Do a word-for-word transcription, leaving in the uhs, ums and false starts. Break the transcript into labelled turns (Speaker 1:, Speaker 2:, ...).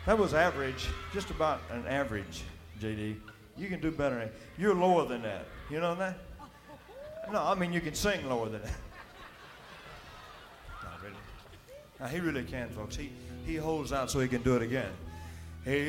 Speaker 1: That was average, just about an average, J D. You can do better than that. You're lower than that. You know that? No, I mean you can sing lower than that. Not really. Now he really can, folks. He he holds out so he can do it again. He